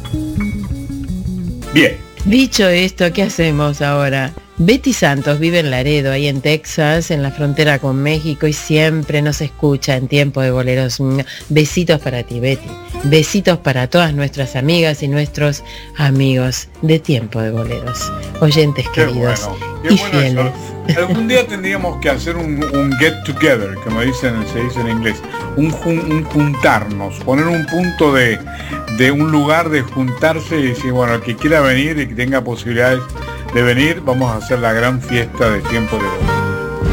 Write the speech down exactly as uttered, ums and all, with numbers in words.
Bien. Dicho esto, ¿qué hacemos ahora? Betty Santos vive en Laredo, ahí en Texas, en la frontera con México, y siempre nos escucha en Tiempo de Boleros. Besitos para ti, Betty. Besitos para todas nuestras amigas y nuestros amigos de Tiempo de Boleros. Oyentes Qué queridos bueno, qué y bueno fieles. eso. Algún día tendríamos que hacer un, un get together, como dicen, se dice en inglés, un, jun, un juntarnos, poner un punto de, de un lugar de juntarse y decir, bueno, el que quiera venir y que tenga posibilidades de venir, vamos a hacer la gran fiesta de Tiempo de Boleros.